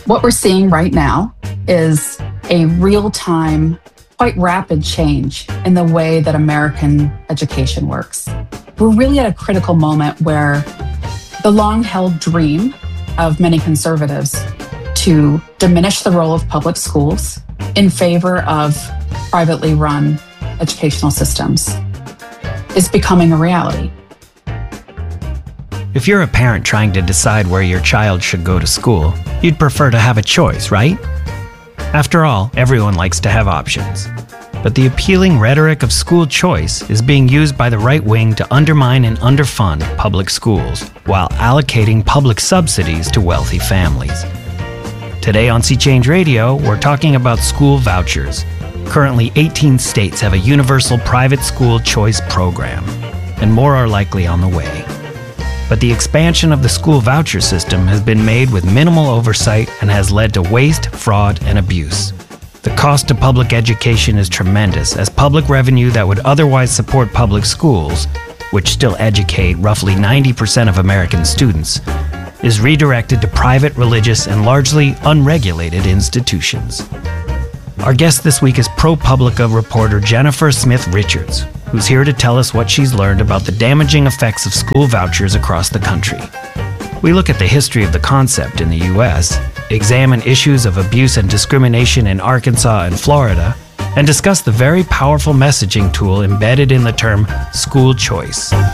What we're seeing right now is a real-time, quite rapid change in the way that American education works. We're really at a critical moment where the long-held dream of many conservatives to diminish the role of public schools in favor of privately run educational systems is becoming a reality. If you're a parent trying to decide where your child should go to school, you'd prefer to have a choice, right? After all, everyone likes to have options. But the appealing rhetoric of school choice is being used by the right wing to undermine and underfund public schools while allocating public subsidies to wealthy families. Today on Sea Change Radio, we're talking about school vouchers. Currently, 18 states have a universal private school choice program, and more are likely on the way. But the expansion of the school voucher system has been made with minimal oversight and has led to waste, fraud, and abuse. The cost to public education is tremendous, as public revenue that would otherwise support public schools, which still educate roughly 90% of American students, is redirected to private, religious, and largely unregulated institutions. Our guest this week is ProPublica reporter Jennifer Smith Richards, who's here to tell us what she's learned about the damaging effects of school vouchers across the country. We look at the history of the concept in the U.S., examine issues of abuse and discrimination in Arkansas and Florida, and discuss the very powerful messaging tool embedded in the term school choice.